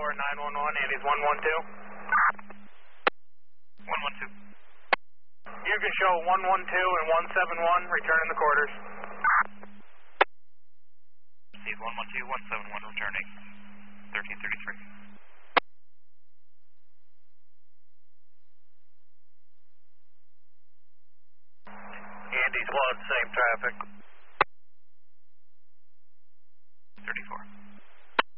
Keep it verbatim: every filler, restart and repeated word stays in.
Tower nine one one, Andy's one one two. one one two. You can show one one two and one seven one, returning the quarters. Steve, one one two, one seven one, returning thirteen thirty-three. Andy's one, same traffic.